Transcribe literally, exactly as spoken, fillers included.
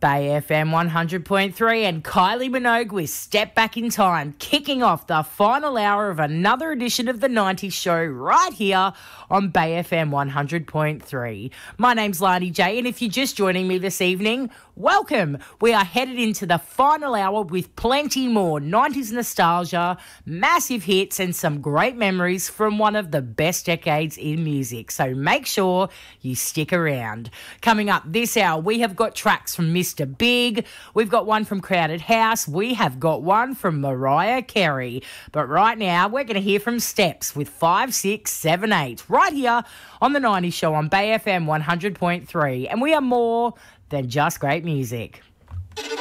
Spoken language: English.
Bay F M one hundred point three and Kylie Minogue with Step Back in Time, kicking off the final hour of another edition of the nineties show right here on Bay F M one hundred point three. My name's Lani J, and if you're just joining me this evening, welcome. We are headed into the final hour with plenty more nineties nostalgia, massive hits and some great memories from one of the best decades in music. So make sure you stick around. Coming up this hour, we have got tracks from Mister Big. We've got one from Crowded House. We have got one from Mariah Carey. But right now, we're going to hear from Steps with five, six, seven, eight right here on the nineties show on Bay F M one hundred point three. And we are more than just great music.